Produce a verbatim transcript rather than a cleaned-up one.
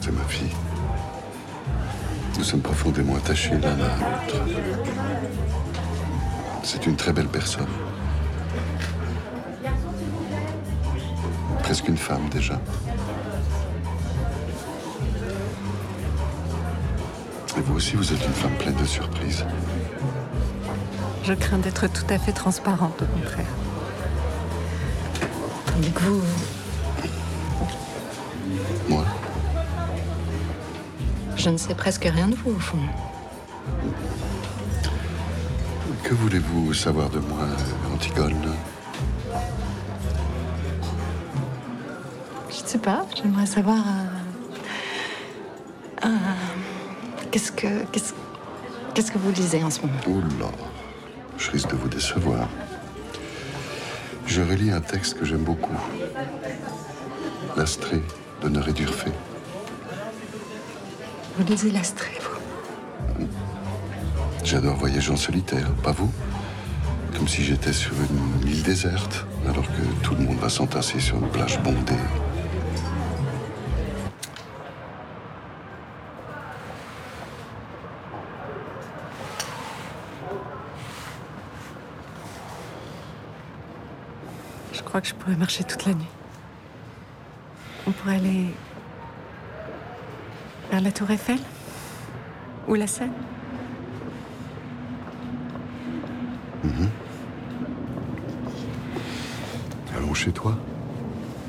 C'est ma fille. Nous sommes profondément attachés l'un à l'autre. C'est une très belle personne. Presque une femme déjà. Et vous aussi, vous êtes une femme pleine de surprises. Je crains d'être tout à fait transparente, au contraire. Tandis que vous... Moi, Je ne sais presque rien de vous, au fond. que voulez-vous savoir de moi, Antigone? Je ne sais pas, j'aimerais savoir... euh, euh, qu'est-ce que... Qu'est-ce, qu'est-ce que vous lisez en ce moment? Oula, je risque de vous décevoir. Je relis un texte que j'aime beaucoup. L'Astrée d'Honoré d'Urfé. Vous lisez l'Astrée, vous? J'adore voyager en solitaire, pas vous? Comme si j'étais sur une île déserte, alors que tout le monde va s'entasser sur une plage bondée. Je crois que je pourrais marcher toute la nuit. On pourrait aller vers la Tour Eiffel ou la Seine. Allons chez toi.